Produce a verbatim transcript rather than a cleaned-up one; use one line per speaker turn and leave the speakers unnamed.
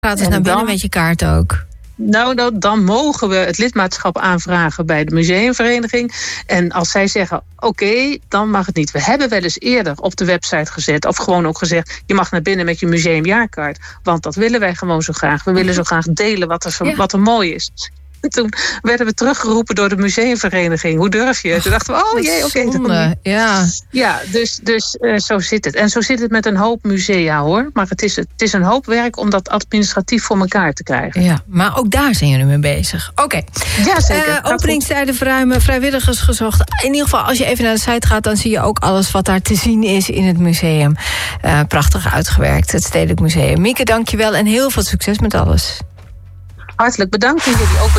Gratis naar binnen met je kaart ook.
Nou, dan, dan mogen we het lidmaatschap aanvragen bij de museumvereniging. En als zij zeggen, oké, okay, dan mag het niet. We hebben wel eens eerder op de website gezet, of gewoon ook gezegd, je mag naar binnen met je museumjaarkaart. Want dat willen wij gewoon zo graag. We willen zo graag delen wat er, ja. wat er mooi is. En toen werden we teruggeroepen door de museumvereniging. Hoe durf je? Toen dachten we, oh jee, oké. Okay,
ja,
ja, dus, dus uh, zo zit het. En zo zit het met een hoop musea, hoor. Maar het is, het is een hoop werk om dat administratief voor elkaar te krijgen.
Ja, maar ook daar zijn jullie mee bezig. Oké. Okay.
Ja, zeker. Uh,
openingstijden verruimen, vrijwilligers gezocht. In ieder geval, als je even naar de site gaat, dan zie je ook alles wat daar te zien is in het museum. Uh, prachtig uitgewerkt, het Stedelijk Museum. Mieke, dank je wel en heel veel succes met alles.
Hartelijk bedankt en jullie ook bedankt.